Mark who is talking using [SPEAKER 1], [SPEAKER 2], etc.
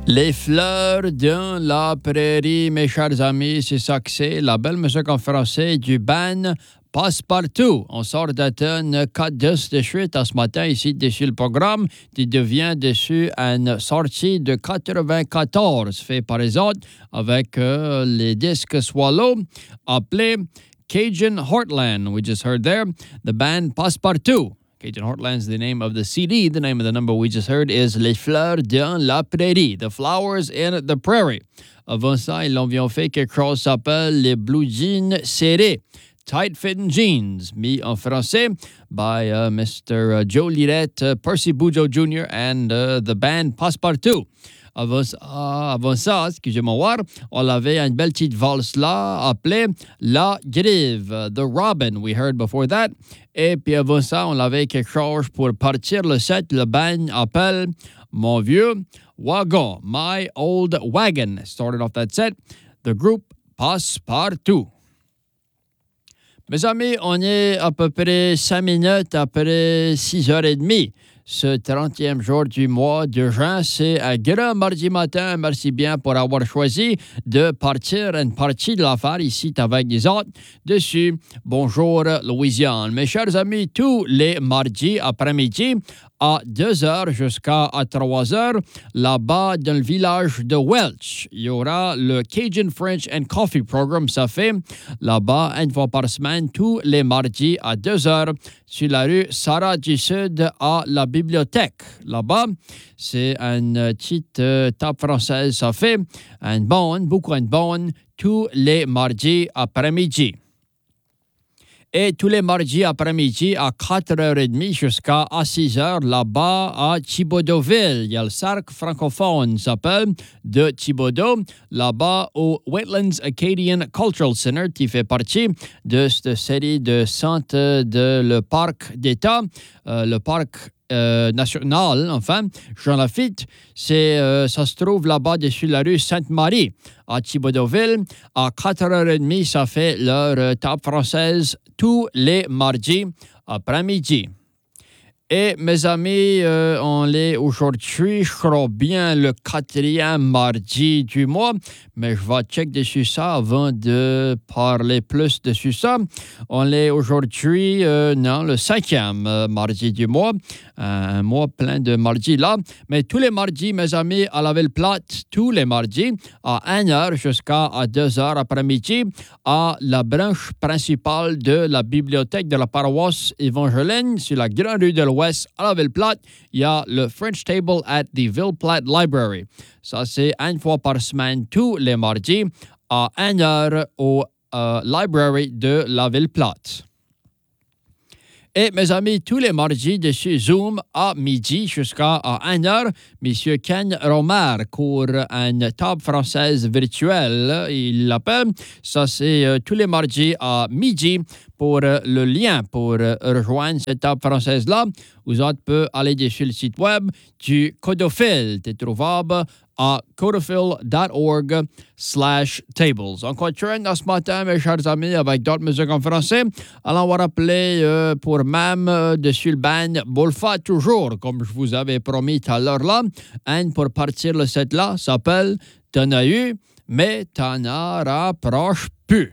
[SPEAKER 1] Les fleurs dans la prairie, mes chers amis, c'est ça que c'est. La belle musique en français du band Passe-Partout. On sort d'automne 4 disques de suite ce matin ici dessus le programme qui devient dessus une sortie de 94 fait par les autres avec les disques Swallow appelés Cajun Heartland. We just heard there the band Passe-Partout. Cajun Heartland's the name of the CD. The name of the number we just heard is Les Fleurs dans la Prairie. The Flowers in the Prairie. Avant ça, ils l'ont fait quelque chose qui s'appelle les Blue Jeans serrés. Tight-fitting jeans, mis en français by Mr. Joe Lirette, Percy Bujo Jr. and the band Passe-Partout. Avant ça, excusez-moi voir, on avait une belle petite valse là appelée La Grive, The Robin, we heard before that. Et puis avant ça, on avait quelque chose pour partir le set, le band appelle Mon Vieux Wagon, My Old Wagon. Started off that set, the group Passe-Partout. Mes amis, on est à peu près 5 minutes après 6h30. Ce 30e jour du mois de juin, c'est un grand mardi matin. Merci bien pour avoir choisi de partir une partie de l'affaire ici avec les autres dessus. Bonjour, Louisiane. Mes chers amis, tous les mardis après-midi, à 2h jusqu'à 3h, là-bas dans le village de Welch. Il y aura le Cajun French and Coffee Program. Ça fait là-bas une fois par semaine, tous les mardis à 2h, sur la rue Sarah du Sud à la bibliothèque. Là-bas, c'est une petite table française. Ça fait une bonne, tous les mardis après-midi. Et tous les mardis après-midi à 4h30 jusqu'à 6h là-bas à Thibodauxville. Il y a le cercle francophone s'appelle de Thibodaux, là-bas au Wetlands Acadian Cultural Center qui fait partie de cette série de centres de le parc d'État, le parc national, enfin, Jean Lafitte, ça se trouve là-bas dessus la rue Sainte-Marie à Thibodauxville. À 4h30, ça fait leur table française tous les mardis après-midi. Et mes amis, on est aujourd'hui, je crois bien, le 4e mardi du mois, mais je vais checker dessus ça avant de parler plus dessus ça. On est aujourd'hui, le 5e mardi du mois, un mois plein de mardis là. Mais tous les mardis, mes amis, à la Ville Plate, tous les mardis, à 1h jusqu'à 2h après-midi, à la branche principale de la bibliothèque de la paroisse évangélienne sur la grande rue de l'Ouest. À la Ville Plate, il y a le French Table at the Ville Plate Library. Ça, c'est une fois par semaine, tous les mardis, à 1h au library de la Ville Plate. Et mes amis, tous les mardis, dessus Zoom, à midi jusqu'à 1h, M. Ken Romer court une table française virtuelle, il l'appelle. Ça, c'est tous les mardis à midi. Pour le lien pour rejoindre cette table française-là, vous autres pouvez aller sur le site web du Codophile. C'est trouvable à codophile.org/tables. On continue ce matin, mes chers amis, avec d'autres musiques en français. Alors, on va rappeler pour même dessus le band Bolfa, toujours, comme je vous avais promis tout à l'heure là. Un pour partir le set là s'appelle T'en as eu, mais t'en rapproches